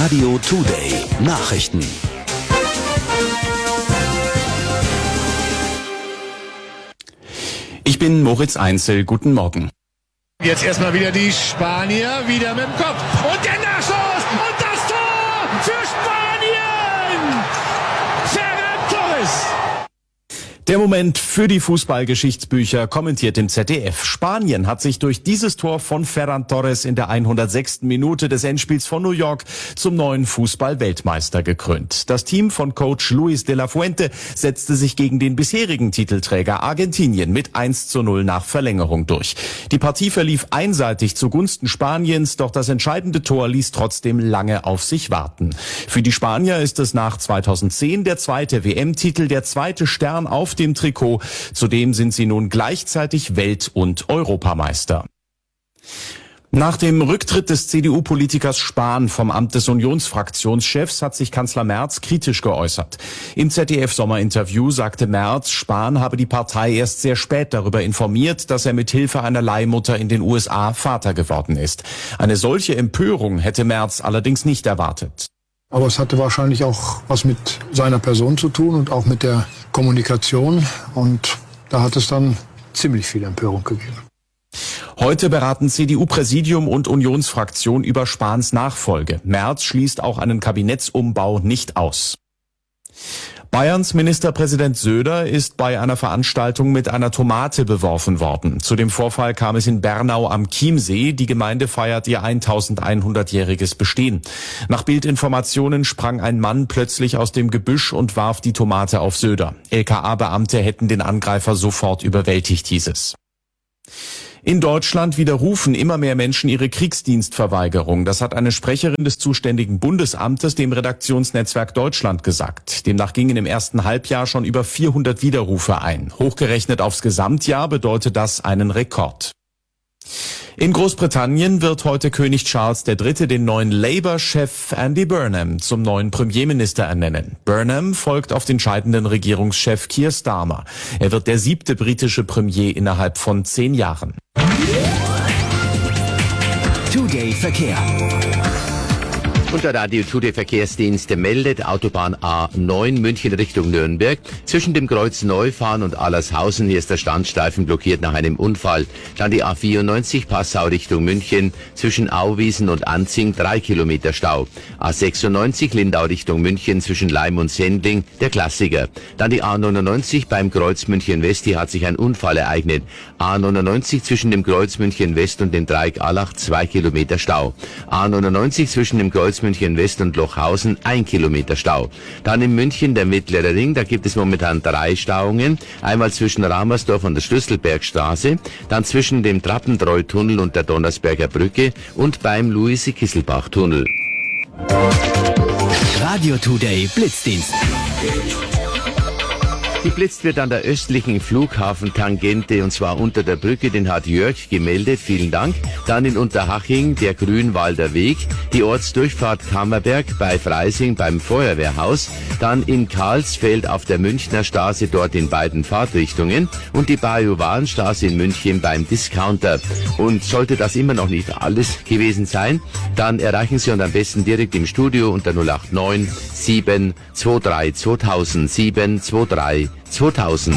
Radio Today Nachrichten. Ich bin Moritz Einzel. Guten Morgen. Jetzt erstmal wieder die Spanier, wieder mit dem Kopf. Und der Nachschuss! Und das Tor für Spanien! Ferran Torres! Der Moment für die Fußballgeschichtsbücher, kommentiert im ZDF. Spanien hat sich durch dieses Tor von Ferran Torres in der 106. Minute des Endspiels von New York zum neuen Fußball-Weltmeister gekrönt. Das Team von Coach Luis de la Fuente setzte sich gegen den bisherigen Titelträger Argentinien mit 1:0 nach Verlängerung durch. Die Partie verlief einseitig zugunsten Spaniens, doch das entscheidende Tor ließ trotzdem lange auf sich warten. Für die Spanier ist es nach 2010 der zweite WM-Titel, der zweite Stern auf dem Trikot. Zudem sind sie nun gleichzeitig Welt- und Europameister. Nach dem Rücktritt des CDU-Politikers Spahn vom Amt des Unionsfraktionschefs hat sich Kanzler Merz kritisch geäußert. Im ZDF-Sommerinterview sagte Merz, Spahn habe die Partei erst sehr spät darüber informiert, dass er mit Hilfe einer Leihmutter in den USA Vater geworden ist. Eine solche Empörung hätte Merz allerdings nicht erwartet. Aber es hatte wahrscheinlich auch was mit seiner Person zu tun und auch mit der Kommunikation. Und da hat es dann ziemlich viel Empörung gegeben. Heute beraten CDU-Präsidium und Unionsfraktion über Spahns Nachfolge. Merz schließt auch einen Kabinettsumbau nicht aus. Bayerns Ministerpräsident Söder ist bei einer Veranstaltung mit einer Tomate beworfen worden. Zu dem Vorfall kam es in Bernau am Chiemsee. Die Gemeinde feiert ihr 1100-jähriges Bestehen. Nach Bildinformationen sprang ein Mann plötzlich aus dem Gebüsch und warf die Tomate auf Söder. LKA-Beamte hätten den Angreifer sofort überwältigt, hieß es. In Deutschland widerrufen immer mehr Menschen ihre Kriegsdienstverweigerung. Das hat eine Sprecherin des zuständigen Bundesamtes dem Redaktionsnetzwerk Deutschland gesagt. Demnach gingen im ersten Halbjahr schon über 400 Widerrufe ein. Hochgerechnet aufs Gesamtjahr bedeutet das einen Rekord. In Großbritannien wird heute König Charles III. Den neuen Labour-Chef Andy Burnham zum neuen Premierminister ernennen. Burnham folgt auf den scheidenden Regierungschef Keir Starmer. Er wird der 7. britische Premier innerhalb von 10 Jahren. Today Verkehr. Und der Radio Today Verkehrsdienst meldet Autobahn A9 München Richtung Nürnberg. Zwischen dem Kreuz Neufahren und Allershausen, hier ist der Standstreifen blockiert nach einem Unfall. Dann die A94 Passau Richtung München. Zwischen Auwiesen und Anzing 3 Kilometer Stau. A96 Lindau Richtung München zwischen Leim und Sendling, der Klassiker. Dann die A99 beim Kreuz München West, hier hat sich ein Unfall ereignet. A99 zwischen dem Kreuz München West und dem Dreieck Allach 2 Kilometer Stau. A99 zwischen dem Kreuz München West und Lochhausen 1 Kilometer Stau. Dann in München der Mittlere Ring, da gibt es momentan 3 Stauungen. Einmal zwischen Ramersdorf und der Schlüsselbergstraße, dann zwischen dem Trappentreutunnel und der Donnersberger Brücke und beim Luise-Kisselbach-Tunnel. Radio Today Blitzdienst. Geblitzt wird an der östlichen Flughafentangente und zwar unter der Brücke, den hat Jörg gemeldet, vielen Dank. Dann in Unterhaching der Grünwalder Weg, die Ortsdurchfahrt Kammerberg bei Freising beim Feuerwehrhaus, dann in Karlsfeld auf der Münchner Straße, dort in beiden Fahrtrichtungen und die Bajuwanstraße in München beim Discounter. Und sollte das immer noch nicht alles gewesen sein, dann erreichen Sie uns am besten direkt im Studio unter 089 723 2000 723 2000.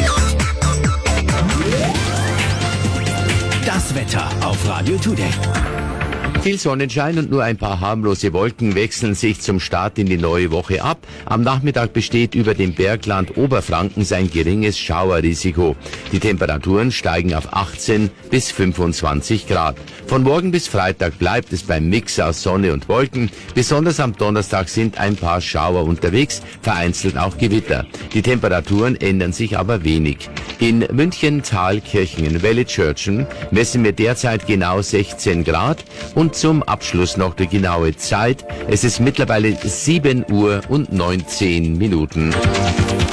Das Wetter auf Radio Today. Viel Sonnenschein und nur ein paar harmlose Wolken wechseln sich zum Start in die neue Woche ab. Am Nachmittag besteht über dem Bergland Oberfrankens ein geringes Schauerrisiko. Die Temperaturen steigen auf 18 bis 25 Grad. Von morgen bis Freitag bleibt es beim Mix aus Sonne und Wolken. Besonders am Donnerstag sind ein paar Schauer unterwegs, vereinzelt auch Gewitter. Die Temperaturen ändern sich aber wenig. In München, Thalkirchen, Welle-Tschörtschen messen wir derzeit genau 16 Grad und zum Abschluss noch die genaue Zeit. Es ist mittlerweile 7 Uhr und 19 Minuten.